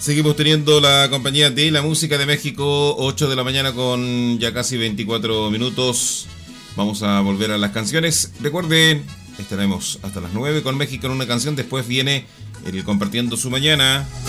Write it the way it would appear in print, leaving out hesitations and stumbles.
Seguimos teniendo la compañía de la música de México, 8 de la mañana con ya casi 24 minutos. Vamos a volver a las canciones. Recuerden, estaremos hasta las 9 con México en una canción. Después viene el Compartiendo su Mañana.